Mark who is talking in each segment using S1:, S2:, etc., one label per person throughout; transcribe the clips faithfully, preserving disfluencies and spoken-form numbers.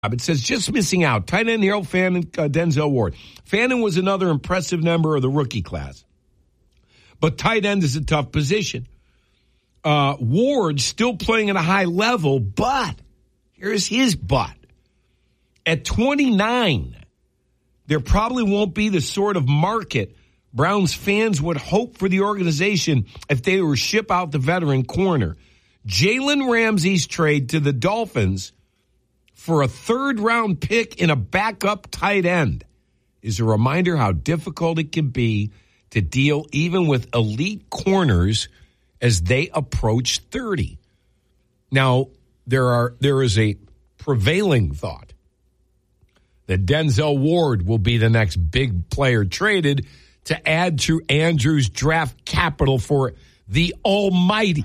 S1: It says, just missing out. Tight end Harold Fannin, uh, Denzel Ward. Fannin was another impressive member of the rookie class. But tight end is a tough position. Uh, Ward still playing at a high level, but here's his but. At twenty-nine, there probably won't be the sort of market Browns fans would hope for the organization if they were ship out the veteran corner. Jalen Ramsey's trade to the Dolphins for a third-round pick in a backup tight end is a reminder how difficult it can be to deal even with elite corners as they approach thirty. Now, there are there is a prevailing thought that Denzel Ward will be the next big player traded to add to Andrews' draft capital for the almighty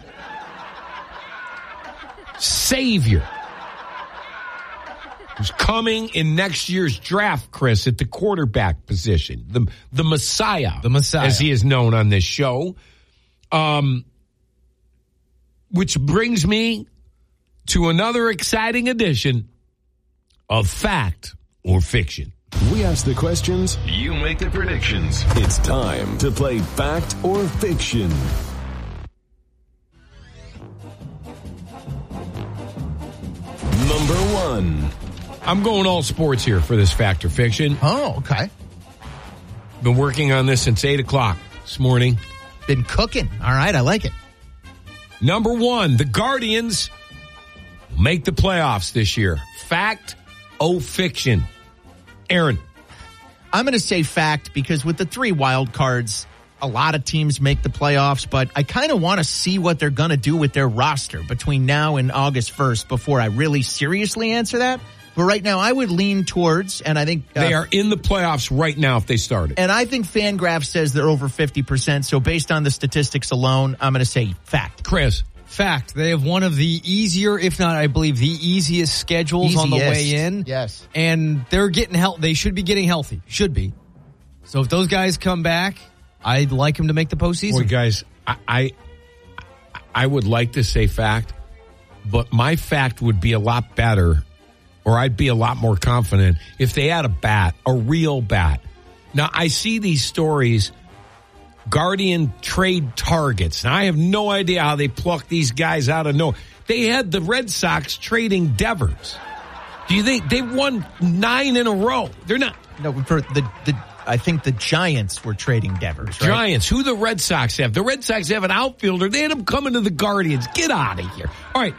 S1: Savior, who's coming in next year's draft, Chris, at the quarterback position. The the Messiah.
S2: The Messiah.
S1: As he is known on this show. Um, which brings me to another exciting edition of Fact or Fiction.
S3: We ask the questions.
S4: You make the predictions.
S3: It's time to play Fact or Fiction. Number one.
S1: I'm going all sports here for this Fact or Fiction.
S2: Oh, okay.
S1: Been working on this since eight o'clock this morning.
S2: Been cooking. All right, I like it.
S1: Number one, the Guardians make the playoffs this year. Fact or Fiction? Aaron.
S2: I'm going to say fact because with the three wild cards, a lot of teams make the playoffs, but I kind of want to see what they're going to do with their roster between now and August first before I really seriously answer that. But right now, I would lean towards, and I think... Uh,
S1: they are in the playoffs right now if they started.
S2: And I think FanGraphs says they're over fifty percent, so based on the statistics alone, I'm going to say fact.
S1: Chris.
S5: Fact. They have one of the easier, if not, I believe, the easiest schedules
S2: Easiest.
S5: on the way in.
S2: Yes.
S5: And they're getting healthy. They should be getting healthy. Should be. So if those guys come back, I'd like them to make the postseason.
S1: Boy, guys, I, I I would like to say fact, but my fact would be a lot better, or I'd be a lot more confident if they had a bat, a real bat. Now, I see these stories, Guardian trade targets. Now, I have no idea how they pluck these guys out of nowhere. They had the Red Sox trading Devers. Do you think they won nine in a row? They're not.
S2: No, for the, the I think the Giants were trading Devers, right?
S1: Giants. Who the Red Sox have? The Red Sox have an outfielder. They had him coming to the Guardians. Get out of here. All right.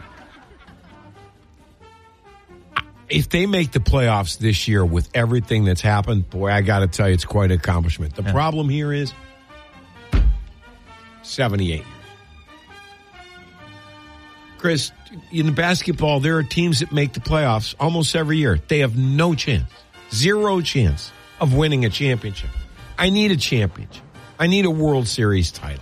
S1: If they make the playoffs this year with everything that's happened, boy, I got to tell you, it's quite an accomplishment. The yeah. problem here is seventy-eight. Chris, in basketball, there are teams that make the playoffs almost every year. They have no chance, zero chance of winning a championship. I need a championship. I need a World Series title.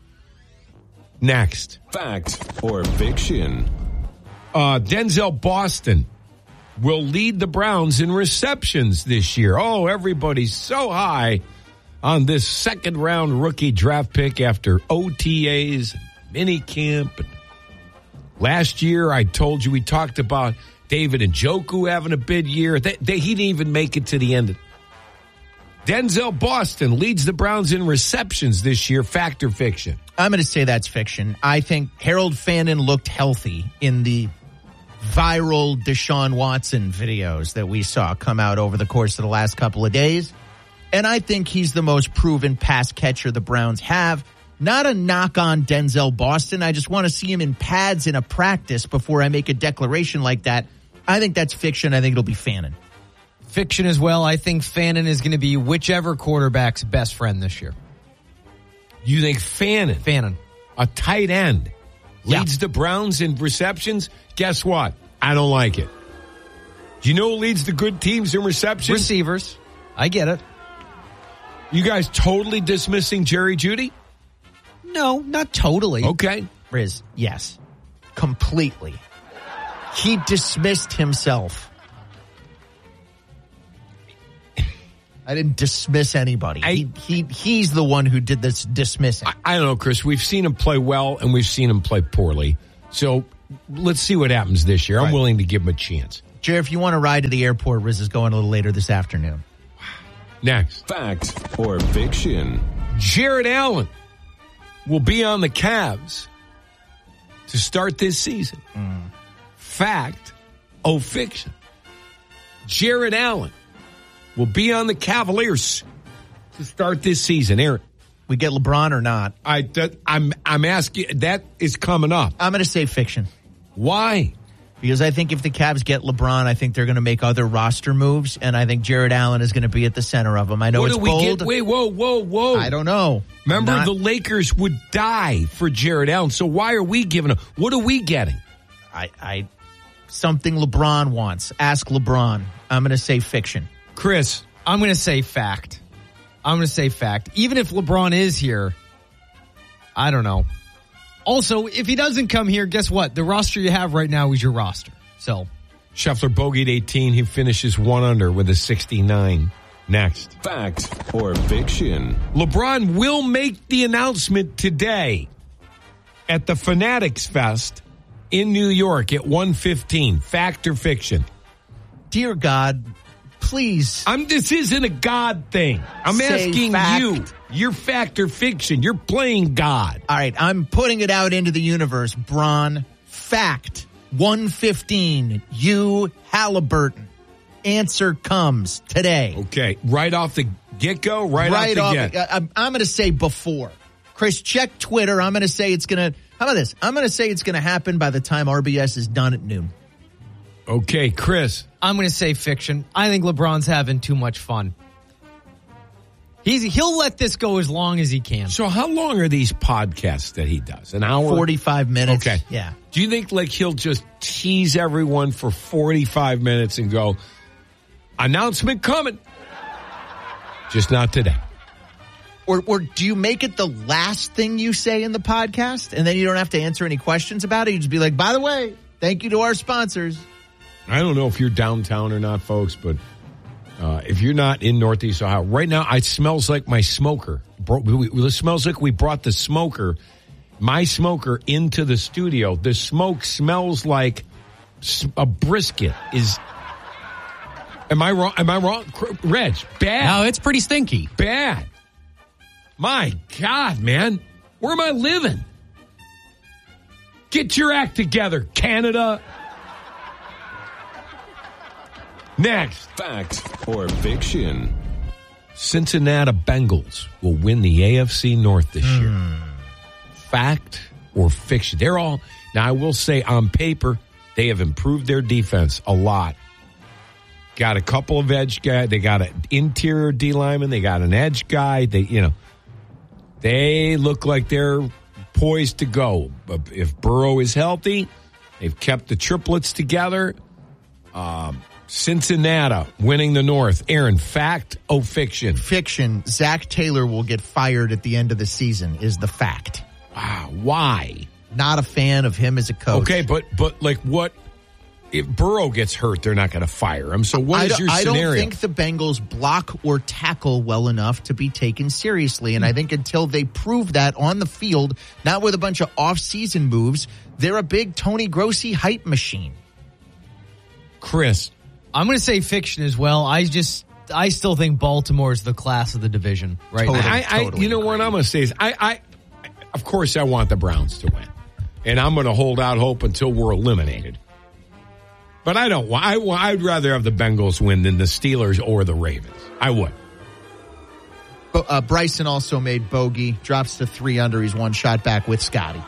S1: Next.
S3: Fact or fiction?
S1: Uh, Denzel Boston will lead the Browns in receptions this year. Oh, everybody's so high on this second round rookie draft pick after O T As, mini camp. And last year, I told you we talked about David Njoku having a big year. They, they, he didn't even make it to the end. Denzel Boston leads the Browns in receptions this year. Fact or fiction?
S2: I'm going to say that's fiction. I think Harold Fannin looked healthy in the viral Deshaun Watson videos that we saw come out over the course of the last couple of days. And I think he's the most proven pass catcher the Browns have. Not a knock on Denzel Boston. I just want to see him in pads in a practice before I make a declaration like that. I think that's fiction. I think it'll be Fannin.
S5: Fiction as well. I think Fannin is going to be whichever quarterback's best friend this year.
S1: You think Fannin?
S5: Fannin.
S1: A tight end. Leads
S5: yeah.
S1: the Browns in receptions. Guess what? I don't like it. Do you know who leads the good teams in receptions?
S5: Receivers. I get it.
S1: You guys totally dismissing Jerry Jeudy?
S5: No, not totally.
S1: Okay.
S2: Riz, yes. Completely. He dismissed himself. I didn't dismiss anybody.
S1: I,
S2: he, he He's the one who did this dismissing.
S1: I, I don't know, Chris. We've seen him play well, and we've seen him play poorly. So let's see what happens this year. I'm
S2: right.
S1: willing to give him a chance.
S2: Jared, if you want to ride to the airport, Riz is going a little later this afternoon.
S1: Next.
S3: Fact or fiction?
S1: Jared Allen will be on the Cavs to start this season. Mm. Fact or fiction? Jared Allen will be on the Cavaliers to start this season. Aaron.
S2: We get LeBron or not?
S1: I, that, I'm, I'm asking, that is coming up.
S2: I'm going to say fiction.
S1: Why?
S2: Because I think if the Cavs get LeBron, I think they're going to make other roster moves, and I think Jared Allen is going to be at the center of them. I know
S1: what
S2: it's
S1: do we
S2: bold.
S1: Get? Wait, whoa, whoa, whoa.
S2: I don't know.
S1: Remember,
S2: Not,
S1: the Lakers would die for Jared Allen, so why are we giving him? What are we getting?
S2: I, I something LeBron wants. Ask LeBron. I'm going to say fiction.
S1: Chris.
S5: I'm going to say fact. I'm going to say fact. Even if LeBron is here, I don't know. Also, if he doesn't come here, guess what? The roster you have right now is your roster. So,
S1: Scheffler bogeyed eighteen. He finishes one under with a sixty-nine. Next.
S3: Fact or fiction?
S1: LeBron will make the announcement today at the Fanatics Fest in New York at one fifteen. Fact or fiction?
S2: Dear God, please.
S1: I'm. This isn't a God thing. I'm
S2: Say
S1: asking
S2: fact.
S1: you. You're fact or fiction. You're playing God.
S2: All right, I'm putting it out into the universe. Bron, fact. one fifteen. You, Halliburton. Answer comes today.
S1: Okay, right off the get-go, right,
S2: right
S1: off
S2: off
S1: the get.
S2: I'm, I'm going to say before. Chris, check Twitter. I'm going to say it's going to. How about this? I'm going to say it's going to happen by the time R B S is done at noon.
S1: Okay, Chris.
S5: I'm going to say fiction. I think LeBron's having too much fun. He's He'll let this go as long as he can.
S1: So how long are these podcasts that he does? An hour?
S2: forty-five minutes.
S1: Okay.
S2: Yeah.
S1: Do you think like he'll just tease everyone for forty-five minutes and go, announcement coming? Just not today.
S2: Or, or do you make it the last thing you say in the podcast and then you don't have to answer any questions about it? You just be like, by the way, thank you to our sponsors.
S1: I don't know if you're downtown or not, folks, but uh, if you're not in Northeast Ohio, right now it smells like my smoker. It smells like we brought the smoker, my smoker, into the studio. The smoke smells like a brisket. Is am I wrong? Am I wrong, Reg? Bad.
S4: No, it's pretty stinky.
S1: Bad. My God, man, where am I living? Get your act together, Canada. Next.
S3: Fact or fiction?
S1: Cincinnati Bengals will win the A F C North this year.
S2: Mm.
S1: Fact or fiction? They're all, now I will say on paper, they have improved their defense a lot. Got a couple of edge guys. They got an interior D lineman. They got an edge guy. They, you know, they look like they're poised to go. But if Burrow is healthy, they've kept the triplets together. Um, Cincinnati winning the North. Aaron, fact or fiction?
S2: Fiction. Zach Taylor will get fired at the end of the season is the fact.
S1: Wow. Why?
S2: Not a fan of him as a coach.
S1: Okay, but but like what? If Burrow gets hurt, they're not going to fire him. So what
S2: I
S1: is your
S2: I
S1: scenario?
S2: don't think the Bengals block or tackle well enough to be taken seriously. And I think until they prove that on the field, not with a bunch of off-season moves, they're a big Tony Grossi hype machine.
S1: Chris.
S5: I'm going to say fiction as well. I just, I still think Baltimore is the class of the division right
S2: Totally.
S5: now.
S1: I, I,
S2: totally
S1: you know
S2: agree.
S1: what I'm going to say is, I, I, of course, I want the Browns to win, and I'm going to hold out hope until we're eliminated. But I don't want. I want. I'd rather have the Bengals win than the Steelers or the Ravens. I would.
S2: But, uh, Bryson also made bogey, drops to three under. He's one shot back with Scotty.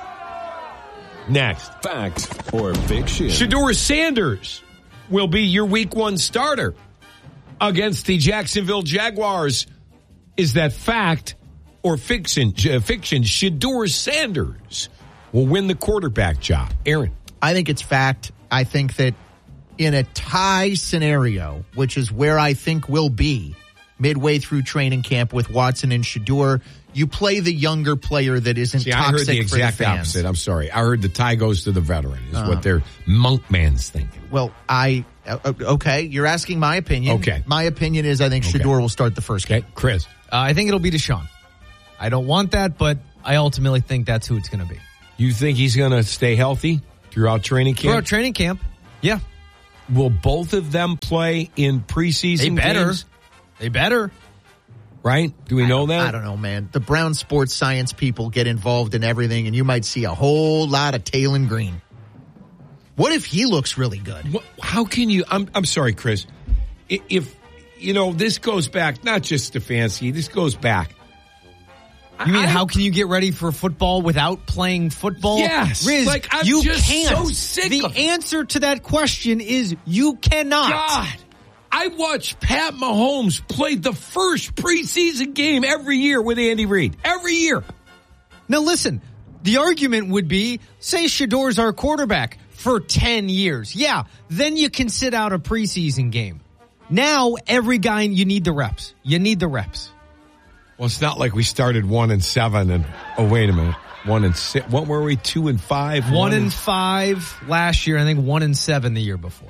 S1: Next,
S3: fact or fiction?
S1: Shedeur Sanders will be your week one starter against the Jacksonville Jaguars. Is that fact or fiction? Uh, fiction. Shedeur Sanders will win the quarterback job. Aaron.
S2: I think it's fact. I think that in a tie scenario, which is where I think we'll be midway through training camp with Watson and Shedeur, you play the younger player that isn't
S1: See,
S2: toxic
S1: I heard the
S2: for
S1: exact
S2: the fans.
S1: opposite. I'm sorry. I heard the tie goes to the veteran is
S2: Uh-huh.
S1: what their monk man's thinking.
S2: Well, I uh, okay. You're asking my opinion.
S1: Okay.
S2: My opinion is I think
S1: Okay.
S2: Shedeur will start the first game.
S1: Okay, Chris.
S5: Uh, I think it'll be Deshaun. I don't want that, but I ultimately think that's who it's going to be.
S1: You think he's going to stay healthy throughout training camp?
S5: Throughout training camp, yeah.
S1: will both of them play in preseason
S5: They better.
S1: games?
S5: They better.
S1: Right? Do we know that?
S2: I don't know, man. The Brown sports science people get involved in everything, and you might see a whole lot of Taylon Green. What if he looks really good?
S1: What, how can you? I'm I'm sorry, Chris. If you know, this goes back not just Stefanski. This goes back.
S5: You mean
S1: I,
S5: how can you get ready for football without playing football?
S1: Yes.
S5: Riz,
S1: Like, I'm
S5: you
S1: just
S5: can't.
S1: so sick
S5: the
S1: of it.
S5: answer to that question is you cannot.
S1: God, I watched Pat Mahomes play the first preseason game every year with Andy Reid. Every year.
S5: Now listen, the argument would be, say Shador's our quarterback for ten years. Yeah, then you can sit out a preseason game. Now, every guy, you need the reps. You need the reps.
S1: Well, it's not like we started one and seven and, oh, wait a minute. One and six. What were we? Two and five?
S5: One,
S1: one
S5: and,
S1: and
S5: five last year. I think one and seven the year before.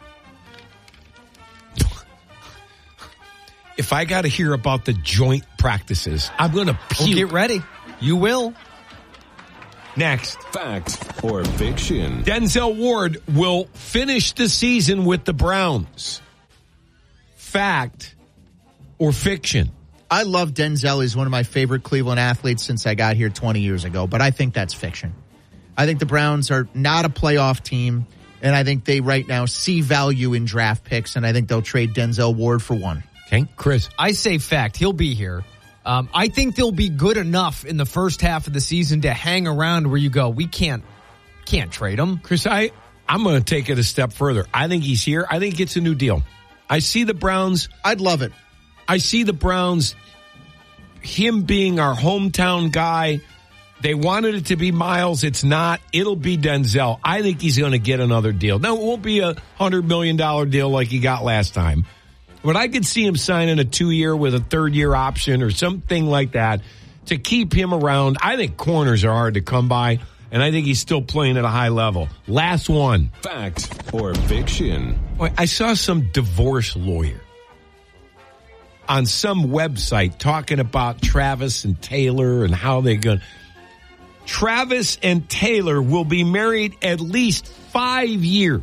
S1: If I got to hear about the joint practices, I'm going to
S5: Well,
S1: puke.
S5: get ready. You will.
S1: Next.
S3: Fact or fiction?
S1: Denzel Ward will finish the season with the Browns. Fact or fiction?
S2: I love Denzel. He's one of my favorite Cleveland athletes since I got here twenty years ago, but I think that's fiction. I think the Browns are not a playoff team, and I think they right now see value in draft picks, and I think they'll trade Denzel Ward for one.
S1: Okay, Chris.
S5: I say fact. He'll be here. Um, I think they'll be good enough in the first half of the season to hang around where you go, we can't can't trade him.
S1: Chris, I, I'm going to take it a step further. I think he's here. I think it's a new deal. I see the Browns.
S2: I'd love it.
S1: I see the Browns, him being our hometown guy. They wanted it to be Miles. It's not. It'll be Denzel. I think he's going to get another deal. Now, it won't be a one hundred million dollars deal like he got last time. But I could see him signing a two-year with a third-year option or something like that to keep him around. I think corners are hard to come by, and I think he's still playing at a high level. Last one.
S3: Fact or fiction?
S1: I saw some divorce lawyer on some website talking about Travis and Taylor and how they're going to. Travis and Taylor will be married at least five years.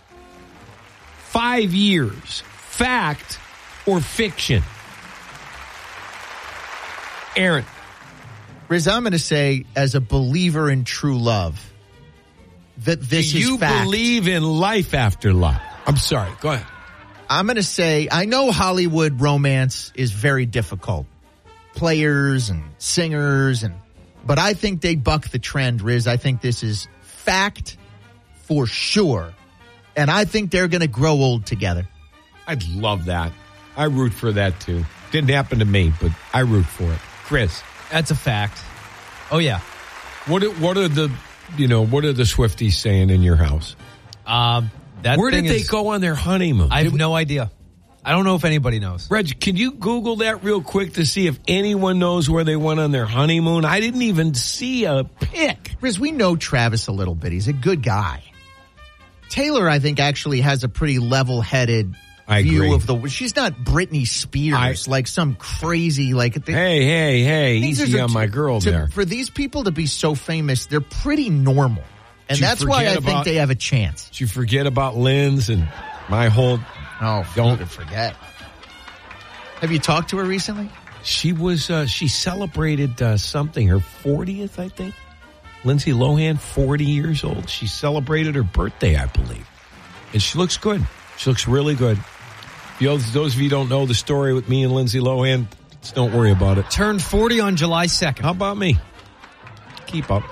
S1: Five years. Fact or fiction? Aaron.
S2: Riz, I'm going to say, as a believer in true love, that this
S1: Do
S2: is
S1: you
S2: fact.
S1: believe in life after love? I'm sorry. Go ahead.
S2: I'm going to say, I know Hollywood romance is very difficult. Players and singers, and but I think they buck the trend, Riz. I think this is fact for sure. And I think they're going to grow old together.
S1: I'd love that. I root for that too. Didn't happen to me, but I root for it. Chris.
S5: That's a fact. Oh, yeah.
S1: What are, what are the, you know, what are the Swifties saying in your house?
S5: Um, that
S1: Where did
S5: thing
S1: they
S5: is-
S1: go on their honeymoon?
S5: I have no idea. I don't know if anybody knows.
S1: Reg, can you Google that real quick to see if anyone knows where they went on their honeymoon? I didn't even see a pic.
S2: Riz, we know Travis a little bit. He's a good guy. Taylor, I think, actually has a pretty level-headed
S1: I
S2: view
S1: agree.
S2: of the. She's not Britney Spears,
S1: I-
S2: like some crazy like. They,
S1: Hey, hey, hey,
S2: these
S1: easy
S2: are-
S1: on my girl
S2: to-
S1: there.
S2: For these people to be so famous, they're pretty normal, and
S1: Did you
S2: that's why I
S1: forget
S2: think
S1: about-
S2: they have a chance.
S1: Did you forget about Lynn's and my whole,
S2: Oh,
S1: Don't-
S2: don't forget. Have you talked to her recently?
S1: she was, uh, she celebrated uh, something, her fortieth, I think. Lindsay Lohan, forty years old. She celebrated her birthday, I believe. And she looks good. She looks really good. You know, those of you who don't know the story with me and Lindsay Lohan, just don't worry about it.
S5: Turned forty on July second.
S1: How about me? Keep up.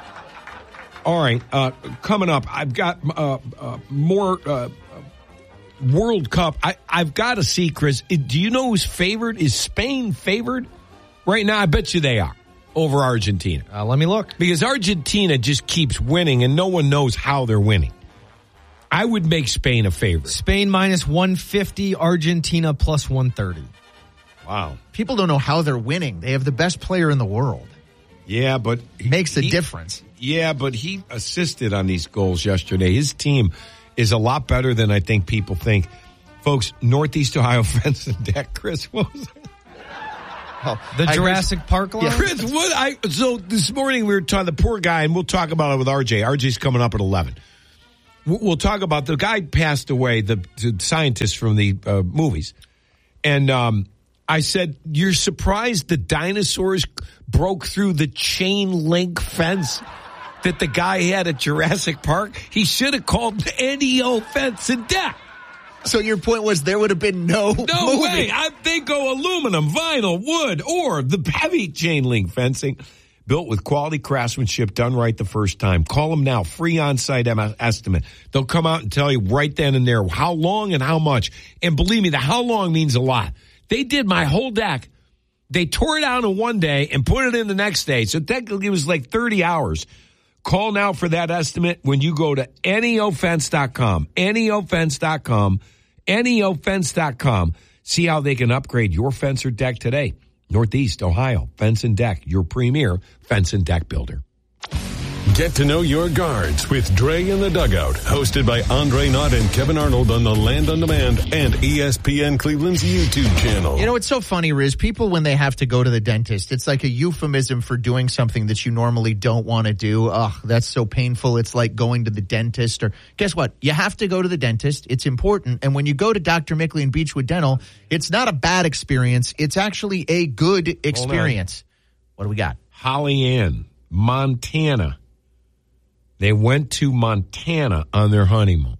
S1: All right. Uh, coming up, I've got uh, uh, more uh, World Cup. I, I've got to see, Chris. Do you know who's favored? Is Spain favored? Right now, I bet you they are over Argentina.
S5: Uh, let me look.
S1: Because Argentina just keeps winning, and no one knows how they're winning. I would make Spain a favorite.
S5: Spain minus one fifty, Argentina plus one thirty.
S1: Wow.
S2: People don't know how they're winning. They have the best player in the world.
S1: Yeah, but he,
S2: Makes a
S1: he-
S2: difference.
S1: Yeah, but he assisted on these goals yesterday. His team is a lot better than I think people think. Folks, Northeast Ohio Fence and Deck, Chris, what was that?
S2: Oh,
S5: The
S2: I heard-
S5: Jurassic Park line?
S2: Yeah.
S1: Chris, what I so this morning we were talking the poor guy, and we'll talk about it with R J. R J's coming up at eleven. we'll talk about the guy passed away, the, the scientist from the uh, movies. And um, I said, you're surprised the dinosaurs broke through the chain link fence that the guy had at Jurassic Park? He should have called any old fence and deck.
S2: So your point was there would have been no
S1: No
S2: movie.
S1: way. I, they go aluminum, vinyl, wood, or the heavy chain link fencing. Built with quality craftsmanship, done right the first time. Call them now, free on-site em- estimate. They'll come out and tell you right then and there how long and how much. And believe me, the how long means a lot. They did my whole deck. They tore it out in one day and put it in the next day. So technically it was like thirty hours. Call now for that estimate when you go to N E O fence dot com, N E O fence dot com, N E O fence dot com. See how they can upgrade your fence or deck today. Northeast Ohio, Fence and Deck, your premier fence and deck builder.
S3: Get to know your guards with Dre in the Dugout, hosted by Andre Knott and Kevin Arnold on the Land on Demand and E S P N Cleveland's YouTube channel.
S2: You know, it's so funny, Riz. People, when they have to go to the dentist, it's like a euphemism for doing something that you normally don't want to do. Ugh, that's so painful. It's like going to the dentist. Or guess what? You have to go to the dentist. It's important. And when you go to Doctor Mickley and Beechwood Dental, it's not a bad experience. It's actually a good experience. What do we got?
S1: Holly Ann, Montana. They went to Montana on their honeymoon.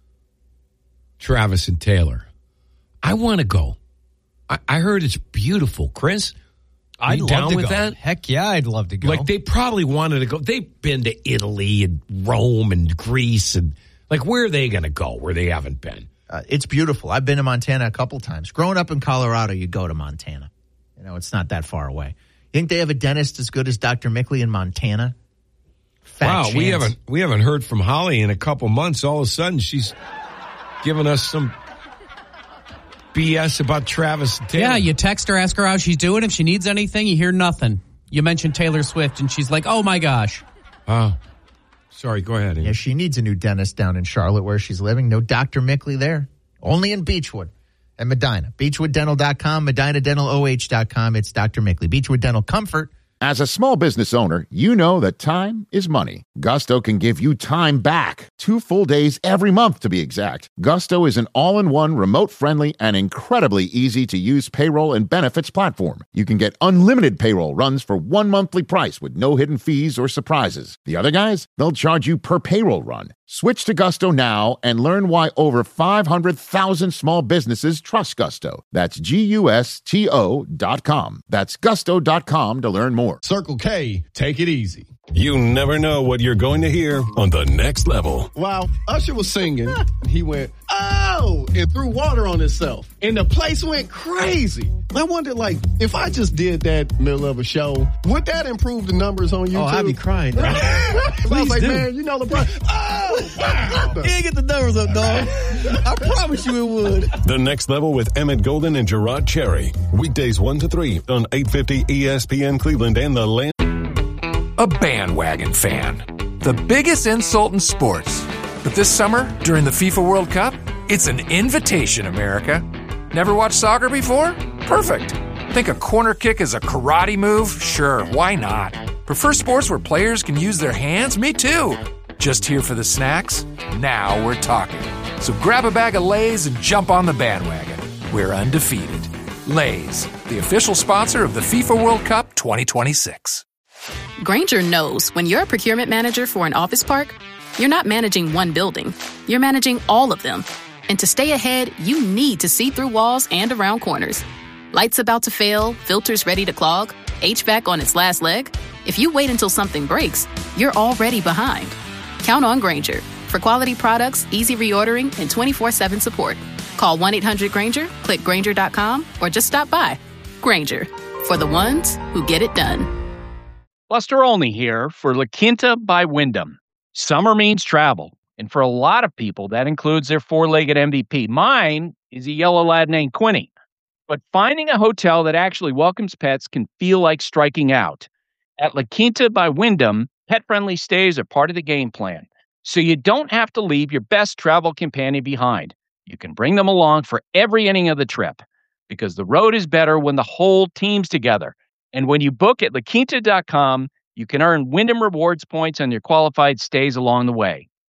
S1: Travis and Taylor. I want to go. I, I heard it's beautiful. Chris, are
S5: I'd
S1: you
S5: love
S1: down
S5: to
S1: with
S5: go.
S1: that?
S5: Heck yeah, I'd love to go.
S1: Like, they probably wanted to go. They've been to Italy and Rome and Greece. And, like, where are they going to go where they haven't been?
S2: Uh, it's beautiful. I've been to Montana a couple times. Growing up in Colorado, you go to Montana. You know, it's not that far away. You think they have a dentist as good as Doctor Mickley in Montana? Fat
S1: wow,
S2: chance.
S1: we haven't we haven't heard from Holly in a couple months. All of a sudden, she's giving us some B S about Travis and Taylor.
S4: Yeah, you text her, ask her how she's doing. If she needs anything, you hear nothing. You mention Taylor Swift, and she's like, oh, my gosh.
S1: Oh, sorry, go ahead. Ian.
S2: Yeah, she needs a new dentist down in Charlotte where she's living. No Doctor Mickley there. Only in Beechwood and Medina. Beechwood Dental dot com, Medina Dental O H dot com. It's Doctor Mickley. Beechwood Dental Comfort.
S6: As a small business owner, you know that time is money. Gusto can give you time back. Two full days every month, to be exact. Gusto is an all-in-one, remote-friendly, and incredibly easy-to-use payroll and benefits platform. You can get unlimited payroll runs for one monthly price with no hidden fees or surprises. The other guys, they'll charge you per payroll run. Switch to Gusto now and learn why over five hundred thousand small businesses trust Gusto. That's G U S T O dot com. That's gusto dot com to learn more.
S7: Circle K, take it easy.
S3: You never know what you're going to hear on the next level.
S7: While Usher was singing, he went, oh, and threw water on himself. And the place went crazy. I wondered, like, if I just did that middle of a show, would that improve the numbers on YouTube?
S2: Oh, I'd be crying.
S7: So I was like,
S2: do.
S7: man, you know LeBron. Oh, wow.
S2: You didn't get the numbers up, dog. I promise you it would.
S3: The Next Level with Emmett Golden and Gerard Cherry. Weekdays one to three on eight fifty E S P N Cleveland and the Land.
S8: A bandwagon fan. The biggest insult in sports. But this summer, during the FIFA World Cup, it's an invitation, America. Never watched soccer before? Perfect. Think a corner kick is a karate move? Sure, why not? Prefer sports where players can use their hands? Me too. Just here for the snacks? Now we're talking. So grab a bag of Lay's and jump on the bandwagon. We're undefeated. Lay's, the official sponsor of the FIFA World Cup twenty twenty-six.
S9: Grainger knows when you're a procurement manager for an office park, you're not managing one building, you're managing all of them. And to stay ahead, you need to see through walls and around corners. Lights about to fail, filters ready to clog, H V A C on its last leg. If you wait until something breaks, you're already behind. Count on Grainger for quality products, easy reordering, and twenty-four seven support. Call one eight hundred Grainger, click Grainger dot com, or just stop by. Grainger, for the ones who get it done.
S10: Buster Olney here for La Quinta by Wyndham. Summer means travel, and for a lot of people, that includes their four-legged M V P. Mine is a yellow lad named Quinny. But finding a hotel that actually welcomes pets can feel like striking out. At La Quinta by Wyndham, pet-friendly stays are part of the game plan, so you don't have to leave your best travel companion behind. You can bring them along for every inning of the trip, because the road is better when the whole team's together. And when you book at La Quinta dot com, you can earn Wyndham Rewards points on your qualified stays along the way.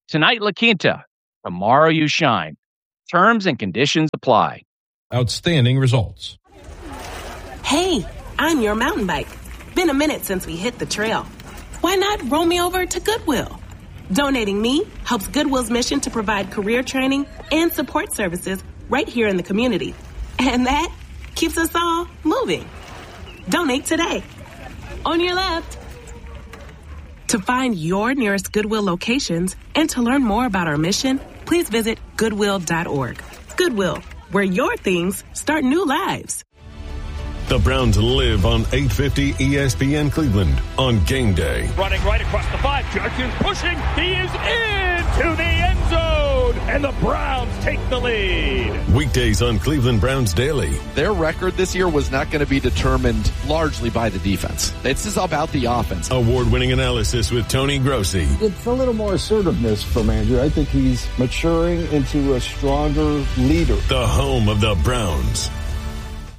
S10: Tonight, La Quinta. Tomorrow, you shine. Terms and conditions apply.
S11: Outstanding results.
S12: Hey, I'm your mountain bike. Been a minute since we hit the trail. Why not roll me over to Goodwill? Donating me helps Goodwill's mission to provide career training and support services right here in the community. And that keeps us all moving. Donate today. On your left. To find your nearest Goodwill locations and to learn more about our mission, please visit goodwill dot org. Goodwill, where your things start new lives.
S3: The Browns live on eight fifty E S P N Cleveland on game day.
S13: Running right across the five. Judkins pushing. He is into the end zone. And the Browns take the lead.
S3: Weekdays on Cleveland Browns Daily.
S14: Their record this year was not going to be determined largely by the defense. This is about the offense.
S3: Award-winning analysis with Tony Grossi.
S15: It's a little more assertiveness from Andrew. I think he's maturing into a stronger leader.
S3: The home of the Browns.